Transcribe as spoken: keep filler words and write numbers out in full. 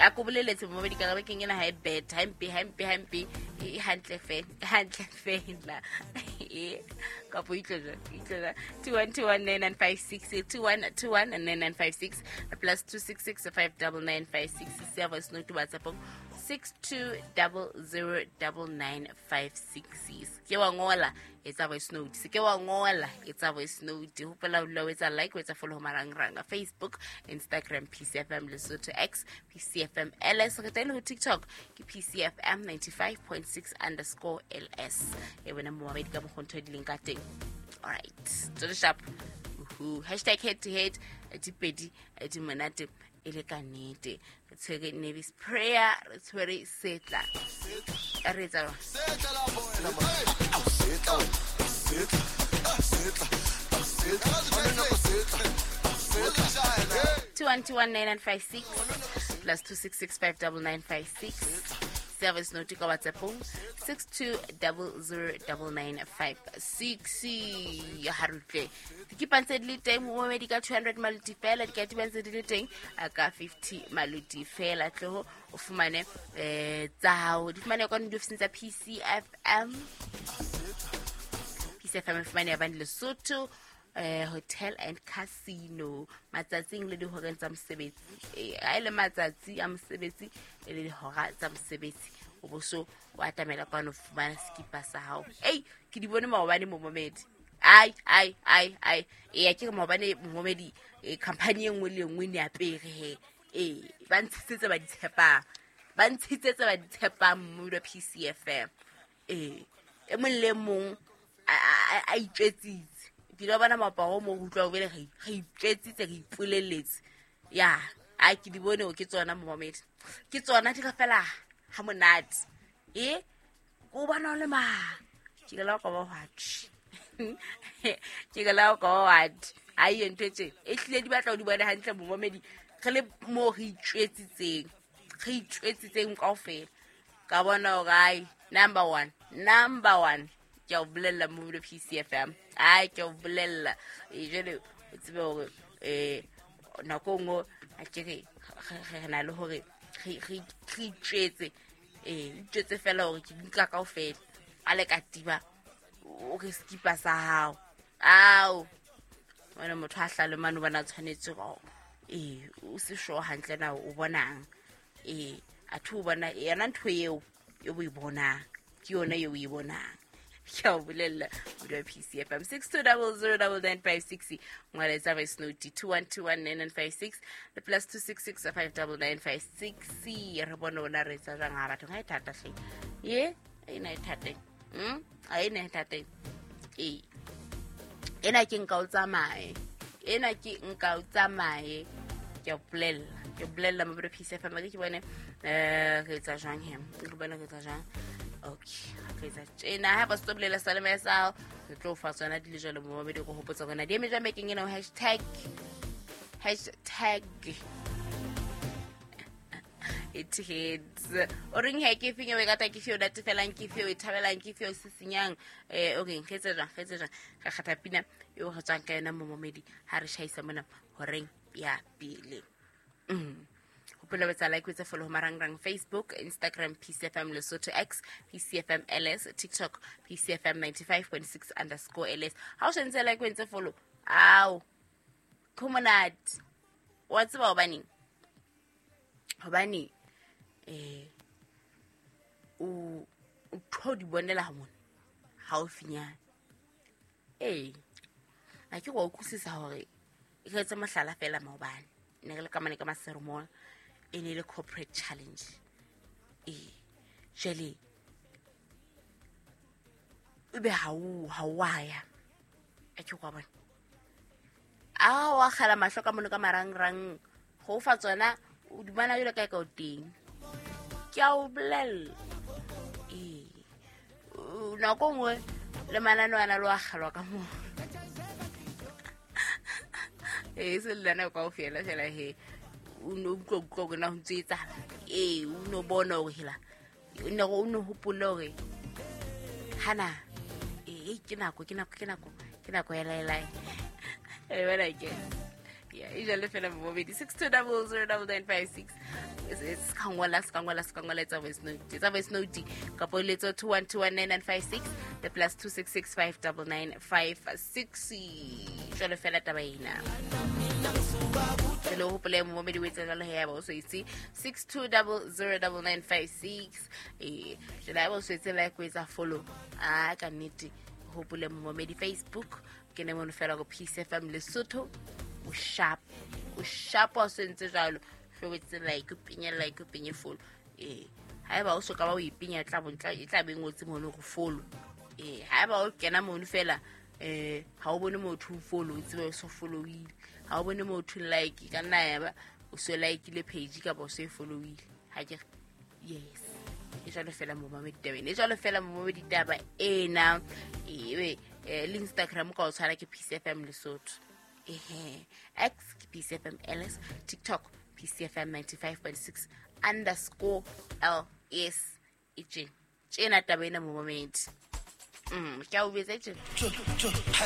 a ko boleletse mo medika ga bekeng ena ha e bet hampe hampe hampe e hantle fe hantle fe la e ka po itloja itloja two one two one nine nine five six two one two one nine nine five six plus two six six five nine nine five six seven no to WhatsApp six two zero zero nine nine five six ke wa ngola etsa voice note se ke wa ngola etsa voice note hopela o lo etsa like etsa follow marang-rang Facebook, Instagram P C F M Lesotho X, P C F M L S re teng ho TikTok ke P C F M ninety-five point six underscore L S e bona mo ba ka mokhonto di link ka teng. All right, to the sharp uhu hashtag head to head dipedi di monate ele ka nete re tshwere Nevis prayer re tshwere setla re tsa setla la boela setla setla setla two one two one nine nine five six plus two six six five nine nine five six service note ka WhatsApp six two zero zero nine nine five six ya harutle ke pantse le teng mo medical two hundred maludi fela di ka tibantse di le teng aka fifty maludi fela tlo o fumane eh tsao di fumane ka ndo fitsa P C F M P C F M fumane ba Lesotho eh hotel and casino matsatsing le di hora tsa mosebetsi a ile matsatsi a mosebetsi le di hora tsa mosebetsi o boso wa tamela kwa no fumana skipa sa hao ei ke di bone maobane mo momedi ai ai ai ai e ke mo bane momedi e company engwe le engwe ne apere he eh ba ntshitse ba di tshepa ba ntshitse ba di tshepa mo do P C F M eh e mo le mong a itetsitse ke lo bana mapao mo go tlwa bele ga itsetsitse ga ipoleletse ya a ke di bone o ke tsona mo momedi ke tsona di ka fela ha monate eh go bana le ma ke la go ba watch ke la go watch ai entetse e hlile di batla di bona hantle mo momedi re le mo go itsetsitseng go itsetsitseng kaofela ka bona o gai number one number one ke o bolella mo le P C F M ai ke o bolella e jele o tsebe hore eh nako ngo a ke re na le hore re re tsetse eh tsetse fela hore ke nka kaofela ale ka tiba o ke skipa sa hao ao wena motho a hlale mano bana tshwanetse go eh o se sho hantle na o bonang eh a thu bona yana ntho eo yo bo ibona ke yona yo o ibonang ya bulela do P C F M six two zero zero nine nine five six ngwala tsa voice note two one two one nine nine five six the plus two six six five nine nine five six re bona ona re tsa jang ha batho ga ithata hle ye e na ithate hm a ina ithate e ena ke nka o tsamae ena ke nka o tsamae ke bulela ke bulela mo P C F M ke bone eh ke tsa jang hem ke bona ke tsa jang okay ena ha ba stoplela salama ya sao re tlo fa tsona di le jalo mo ba di go hopotsa gona di emeja making ena hashtag hashtag it hits o ring ha ke finge we gata ke fio date felang ke fio e thabelang ke fio sisinyang eh okay khetsa ja khetsa ja ga gata pina yo go tsang ka ena mo momedi ha re shaisa mona horeng ya pile mm Hopela wetsa like wetsa follow marang-rang Facebook, Instagram P C F M Lesotho X, P C F M L S, TikTok P C F M ninety-five point six underscore L S. How should I like wetsa follow? Ow. Come on at. What's about Bani? Bani. Eh. O o tlo di bonela hamon. How finya. Eh. A ke go kusisa hore e ka tsa mahlala fela maobane. Ne le ka mane ka maseromol in a corporate challenge eh jeli ube hawu hawaya a ke kwa bona a wa khala mahlo ka mono ka marang-rang go fa tsona o di bana jole ka ka o teng ke a o blel eh na go ngwe le manano ana lo agalwa ka mo eh se le na ka o fiela fela he uno go go na ntsetsa eh uno bona o hela ne go uno hopola re hana eh ke nako ke nako ke nako ke nako ya lai lai e bana ke Yeah, e jalo fela momedi six two double zero double nine five six. It's Kangwala, Skangwala, Skangwala, it's a voice note. It's a voice note. Couple little two one two one nine nine five six. The plus two six six five double nine five six. Jalo fela tabaina. Hello, hopefully I'm momedi wait a little here. Also, you see six two double zero double nine five six. Eh, should I also say like with a follow? I can need to hopefully I'm momedi Facebook. Can I want to follow P C F M Lesotho? O sharp, o sharp also in jalo. So it's like opinion, like opinion full. Eh, haeba o so ka ba o ipinya tla bontla e tla beng ngotse mono go follow. Eh, haeba o kena mono fela eh ha o bone motho follow itse ba so follow ile. Ha o bone motho like ka nna ya ba o so like ile page ka ba so follow ile. Ha ke yes. E jalo fela mo mama ditaba. E jalo fela mo mama ditaba e na e eh Instagram ka o tshwana ke P C F M Lesotho. Eh X P C F M L S, TikTok P C F M ninety-five point six underscore L S E J. Chena tabena mo moment. Mm, kya o betsa tjena.